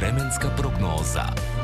Vremenska prognoza.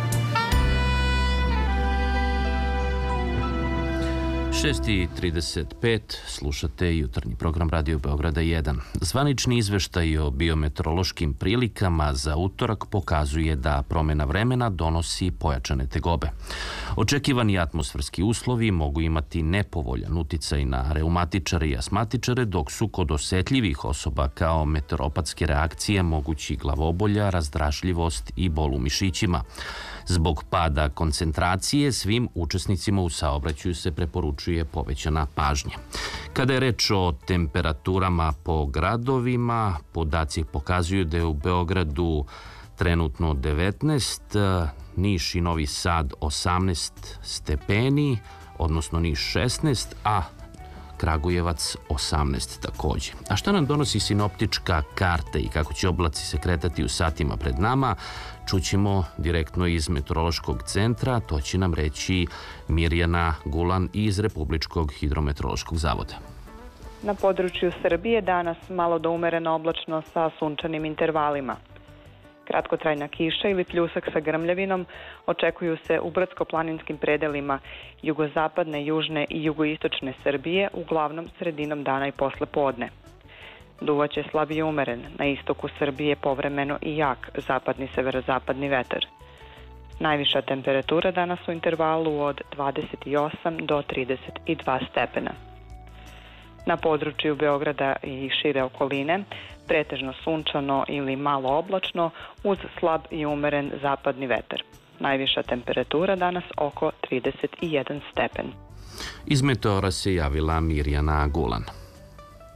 6:35 slušate jutarnji program Radio Beograda 1. Zvanični izveštaj o biometeorološkim prilikama za utorak pokazuje da promjena vremena donosi pojačane tegobe. Očekivani atmosferski uslovi mogu imati nepovoljan uticaj na reumatičare i asmatičare, dok su kod osetljivih osoba kao meteoropatske reakcije mogući glavobolja, razdražljivost i bol u mišićima. Zbog pada koncentracije svim učesnicima u saobraćaju se preporučuje povećana pažnja. Kada je reč o temperaturama po gradovima, podaci pokazuju da je u Beogradu trenutno 19, Niš i Novi Sad 18 stepeni, odnosno Niš 16, a Kragujevac 18 takođe. A šta nam donosi sinoptička karta i kako će oblaci se kretati u satima pred nama, čućemo direktno iz Meteorološkog centra, to će nam reći Mirjana Gulan iz Republičkog hidrometeorološkog zavoda. Na području Srbije danas malo do umereno oblačno sa sunčanim intervalima. Kratkotrajna kiša ili pljusak sa grmljavinom očekuju se u brdsko-planinskim predelima jugozapadne, južne i jugoistočne Srbije, uglavnom sredinom dana i posle podne. Duvaće slab i umeren, na istoku Srbije povremeno i jak zapadni severozapadni vetar. Najviša temperatura danas u intervalu od 28 do 32 stepena. Na području Beograda i šire okoline pretežno sunčano ili malo oblačno uz slab i umeren zapadni vetar. Najviša temperatura danas oko 31 stepen. Iz Meteora se javila Mirjana Gulan.